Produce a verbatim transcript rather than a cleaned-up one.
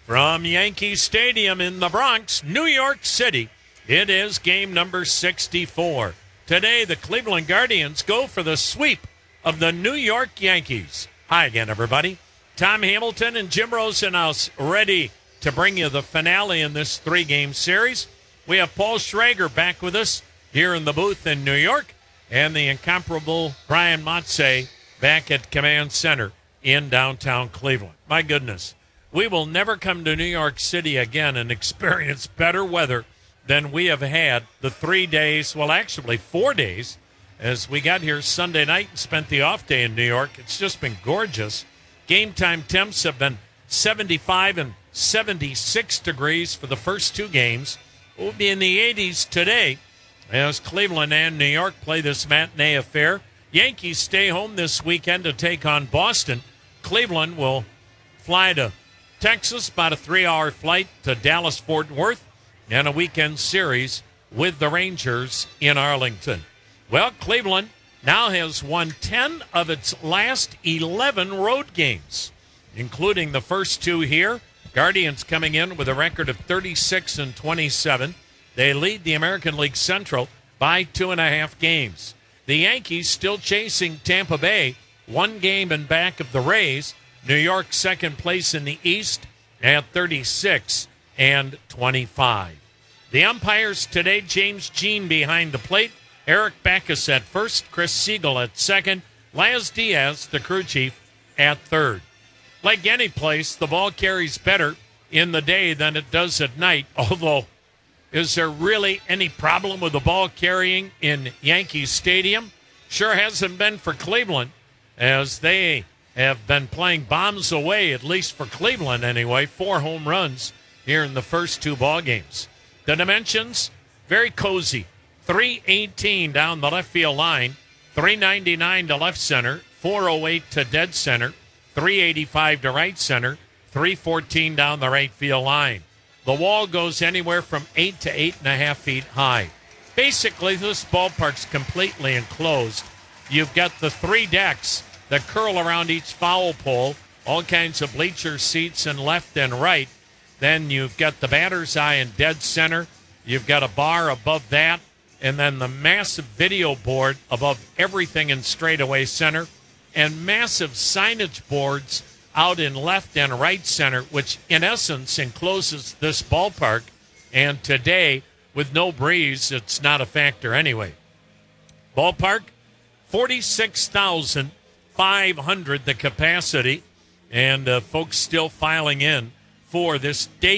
From Yankee Stadium in the Bronx, New York City, it is game number sixty-four. Today, the Cleveland Guardians go for the sweep of the New York Yankees. Hi again, everybody. Tom Hamilton and Jim Rosenhaus ready to bring you the finale in this three-game series. We have Paul Schrager back with us here in the booth in New York, and the incomparable Brian Motze back at Command Center in downtown Cleveland. My goodness, we will never come to New York City again and experience better weather than we have had the three days, well, actually four days, as we got here Sunday night and spent the off day in New York. It's just been gorgeous. Game time temps have been seventy-five and seventy-six degrees for the first two games. We'll be in the eighties today as Cleveland and New York play this matinee affair. Yankees stay home this weekend to take on Boston. Cleveland will fly to Texas, about a three-hour flight to Dallas-Fort Worth, and a weekend series with the Rangers in Arlington. Well, Cleveland now has won ten of its last eleven road games, including the first two here. Guardians coming in with a record of thirty-six and twenty-seven. They lead the American League Central by two and a half games. The Yankees still chasing Tampa Bay, one game in back of the Rays. New York second place in the East at thirty-six and twenty-five. The umpires today, James Jean behind the plate, Eric Backus at first, Chris Siegel at second, Laz Diaz, the crew chief, at third. Like any place, the ball carries better in the day than it does at night, although is there really any problem with the ball carrying in Yankee Stadium? Sure hasn't been for Cleveland, as they have been playing bombs away, at least for Cleveland anyway. Four home runs here in the first two ball games. The dimensions, very cozy. three eighteen down the left field line, three ninety-nine to left center, four oh eight to dead center, three eighty-five to right center, three fourteen down the right field line. The wall goes anywhere from eight to eight and a half feet high. Basically, this ballpark's completely enclosed. You've got the three decks that curl around each foul pole, all kinds of bleacher seats in left and right. Then you've got the batter's eye in dead center. You've got a bar above that, and then the massive video board above everything in straightaway center, and massive signage boards out in left and right center, which in essence encloses this ballpark. And today, with no breeze, it's not a factor anyway. Ballpark, forty-six thousand five hundred the capacity, and uh, folks still filing in for this day